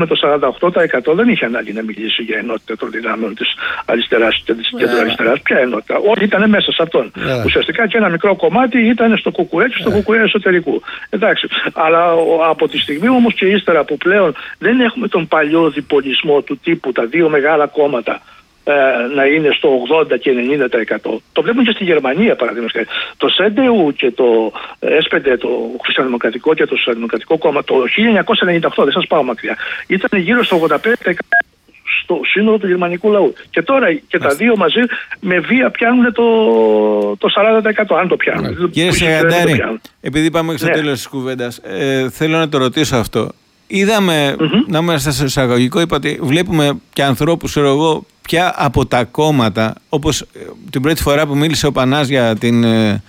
με το 48% δεν είχε ανάγκη να μιλήσει για ενότητα των δυνάμεων της αριστεράς και της κεντροαριστεράς. Ποια ενότητα? Όλοι ήταν μέσα σε αυτόν. Ουσιαστικά και ένα μικρό κομμάτι ήταν στο ΚΚΕ και στο ΚΚΕ εσωτερικού. Εντάξει. Αλλά από τη στιγμή όμως και ύστερα που πλέον δεν έχουμε τον παλιό διπολισμό του τύπου τα δύο μεγάλα κόμματα να είναι στο 80 και 90%. Το βλέπουμε και στη Γερμανία, παραδείγματος. Το ΣΕΝΤΕΟΥ και το S5, το Χριστιανοδημοκρατικό και το Σοσιαλδημοκρατικό Κόμμα, το 1998, δεν σας πάω μακριά, ήταν γύρω στο 85% στο σύνολο του γερμανικού λαού. Και τώρα και τα δύο μαζί με βία πιάνουν το 40%, αν το πιάνουν. Κύριε Σαγαντάρη, επειδή πάμε στο τέλος της κουβέντας, θέλω να το ρωτήσω αυτό. Είδαμε, να είμαστε στο εισαγωγικό, είπα ότι βλέπουμε και ανθρώπους, ξέρω εγώ, πια από τα κόμματα, όπως την πρώτη φορά που μίλησε ο Πανάς για την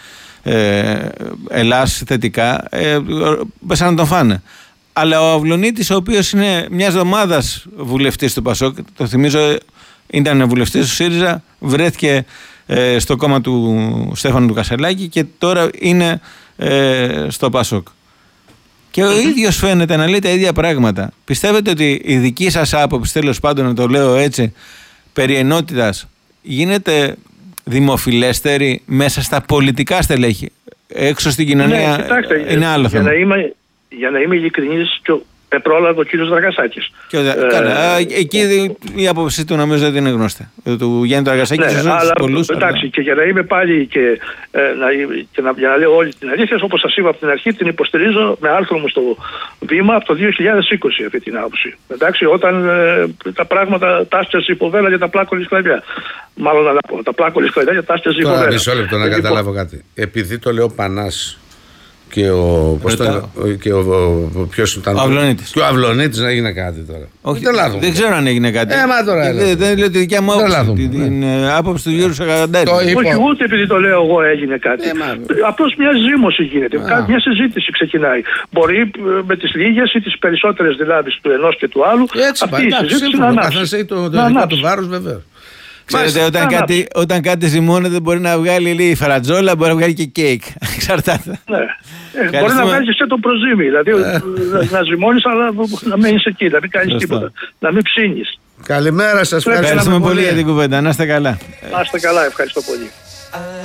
Ελλάς θετικά, πέσαν να τον φάνε. Αλλά ο Αυλωνίτης, ο οποίος είναι μιας εβδομάδας βουλευτής του ΠΑΣΟΚ, το θυμίζω ήταν βουλευτής του ΣΥΡΙΖΑ, βρέθηκε στο κόμμα του Στέφανου του Κασελάκη και τώρα είναι στο ΠΑΣΟΚ. Και ο ίδιος φαίνεται να λέει τα ίδια πράγματα. Πιστεύετε ότι η δική σας άποψη, τέλος πάντων να το λέω έτσι, περί ενότητας, γίνεται δημοφιλέστερη μέσα στα πολιτικά στελέχη? Έξω στην κοινωνία είναι άλλο θέμα. Για να είμαι ειλικρινής, πρόλαβε ο κύριος Δραγασάκης. Εκεί η άποψη του νομίζω δεν είναι γνώστη. Του Γιάννη Δραγασάκη, εντάξει, και για να είμαι πάλι για να λέω όλη την αλήθεια, όπως σας είπα από την αρχή, την υποστηρίζω με άρθρο μου στο βήμα από το 2020 αυτή την άποψη. Εντάξει, όταν τα πράγματα τάστιαζε η φοβέλα για τα πλάκολη σκλαβιά. Μάλλον να πω, τα πλάκολη σκλαβιά για τάστιαζε η φοβέλα. Μισό λεπτό να καταλάβω κάτι. Επειδή το λέω Πανάς και ποιος ήταν. Ο Αυλωνίτης. Και ο Αυλωνίτης να έγινε κάτι τώρα. Όχι, δεν ξέρω αν έγινε κάτι. Δεν λέω τη δικιά μου άποψη. Την άποψη του Γιώργου Σαγαντάρη. Όχι, ούτε επειδή το λέω εγώ έγινε κάτι. Απλώς μια ζήμωση γίνεται. Μια συζήτηση ξεκινάει. Μπορεί με τις λίγες ή τις περισσότερες δυνάμεις του ενός και του άλλου αυτή η συζήτηση να ανάψει. Το δικό του βάρος βεβαίως. Ξέρετε, όταν κάτι ζυμώνεται μπορεί να βγάλει λίγη φαρατζόλα, μπορεί να βγάλει και κέικ. Εξαρτάται. Μπορεί να βγάλει και το προζύμι. Δηλαδή να ζυμώνεις, αλλά να μένεις εκεί, να μην κάνεις τίποτα. Να μην ψήνεις. Καλημέρα σας. Ευχαριστούμε πολύ για την κουβέντα. Να είστε καλά. Να είστε καλά, ευχαριστώ πολύ.